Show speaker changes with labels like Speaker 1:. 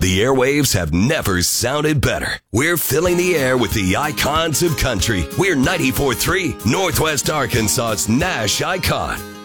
Speaker 1: The airwaves have never sounded better. We're filling the air with the icons of country. We're 94.3, Northwest Arkansas's Nash icon.